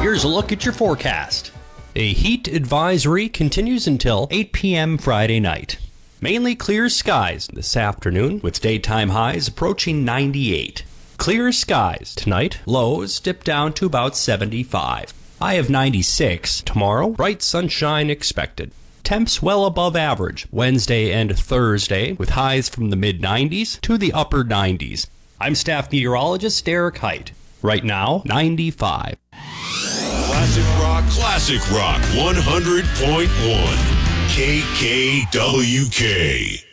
Here's a look at your forecast. A heat advisory continues until 8 p.m. Friday night. Mainly clear skies this afternoon with daytime highs approaching 98. Clear skies tonight, lows dip down to about 75. High of 96 tomorrow, bright sunshine expected. Temps well above average Wednesday and Thursday with highs from the mid-90s to the upper 90s. I'm staff meteorologist Derek Height. Right now, 95. Classic Rock 100.1 KKWK.